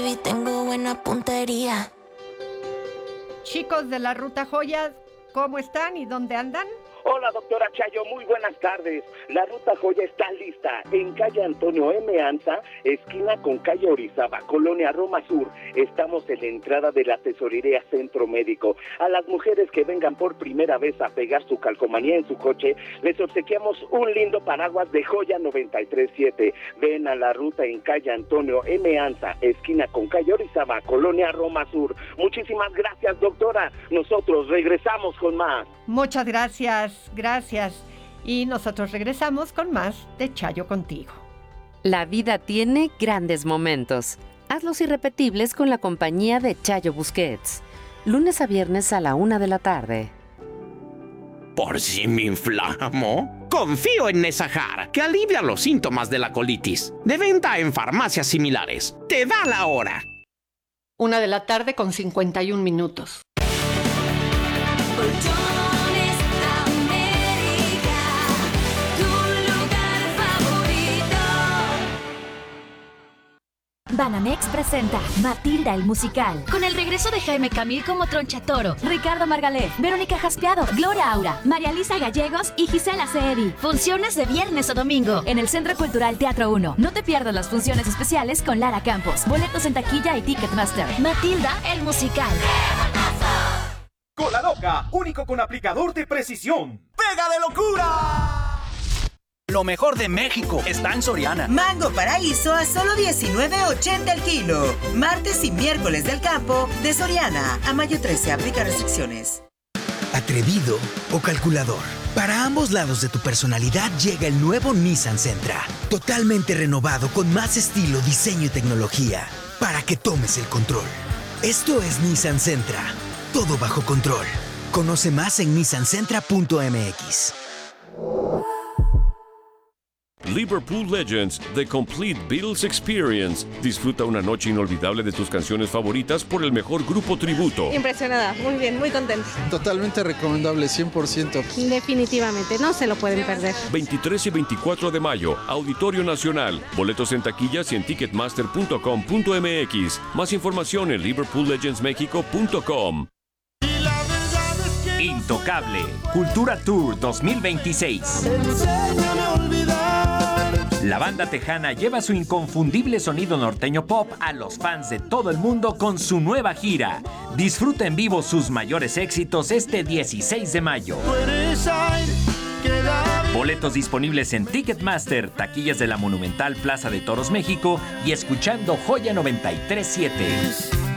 Y tengo buena puntería. Chicos de la Ruta Joya, ¿cómo están y dónde andan? Hola, doctora Chayo, muy buenas tardes. La Ruta Joya está lista en calle Antonio M. Anza, esquina con calle Orizaba, Colonia Roma Sur. Estamos en la entrada de la tesorería Centro Médico. A las mujeres que vengan por primera vez a pegar su calcomanía en su coche, les obsequiamos un lindo paraguas de Joya 937. Ven a la ruta en calle Antonio M. Anza, esquina con calle Orizaba, Colonia Roma Sur. Muchísimas gracias, doctora. Nosotros regresamos con más. Muchas gracias. Y nosotros regresamos con más de Chayo Contigo. La vida tiene grandes momentos. Hazlos irrepetibles con la compañía de Chayo Busquets. Lunes a viernes a la 1 de la tarde. ¿Por si me inflamo? Confío en Nesajar, que alivia los síntomas de la colitis. De venta en farmacias similares. Te da la hora. 1 de la tarde con 51 minutos. Banamex presenta Matilda el musical, con el regreso de Jaime Camil como Tronchatoro, Ricardo Margalef, Verónica Jaspeado, Gloria Aura, María Lisa Gallegos y Gisela Ceedi. Funciones de viernes o domingo en el Centro Cultural Teatro 1. No te pierdas las funciones especiales con Lara Campos. Boletos en taquilla y Ticketmaster. Matilda el musical. Cola Loca, único con aplicador de precisión. ¡Pega de locura! Lo mejor de México está en Soriana. Mango Paraíso a solo $19.80 el kilo. Martes y miércoles del campo de Soriana. A mayo 13 aplica restricciones. ¿Atrevido o calculador? Para ambos lados de tu personalidad llega el nuevo Nissan Sentra. Totalmente renovado con más estilo, diseño y tecnología. Para que tomes el control. Esto es Nissan Sentra. Todo bajo control. Conoce más en nissansentra.mx. Liverpool Legends, The Complete Beatles Experience. Disfruta una noche inolvidable de tus canciones favoritas por el mejor grupo tributo. Impresionada, muy bien, muy contenta. Totalmente recomendable, 100%. Definitivamente, no se lo pueden perder. 23 y 24 de mayo, Auditorio Nacional. Boletos en taquillas y en ticketmaster.com.mx. Más información en liverpoollegendsmexico.com. Intocable, Cultura Tour 2026. La banda tejana lleva su inconfundible sonido norteño pop a los fans de todo el mundo con su nueva gira. Disfruta en vivo sus mayores éxitos este 16 de mayo. Boletos disponibles en Ticketmaster, taquillas de la Monumental Plaza de Toros México y escuchando Joya 937.